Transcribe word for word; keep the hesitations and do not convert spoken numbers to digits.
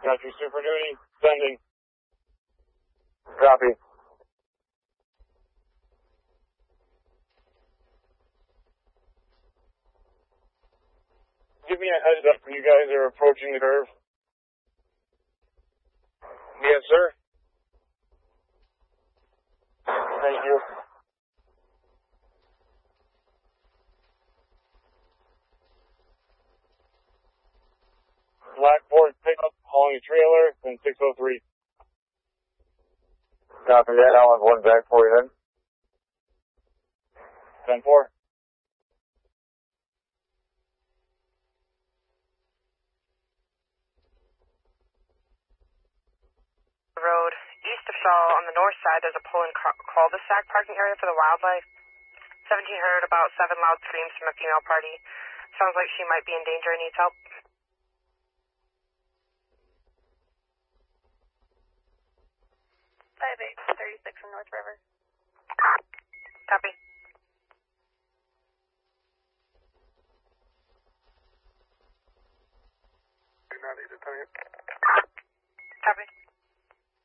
Got your Super Duty. Sending. Copy. Give me a heads up when you guys are approaching the curve. Yes, sir. Thank you. Black Ford pickup hauling a trailer, then six oh three. Copy that. I'll have one back for you then. ten four. Road east of Shaw on the north side, there's a pull-in cul-de-sac parking area for the wildlife. seventeen heard about seven loud screams from a female party. Sounds like she might be in danger and needs help. five eight thirty-six from North River. Copy. Do not need to tell you. Copy.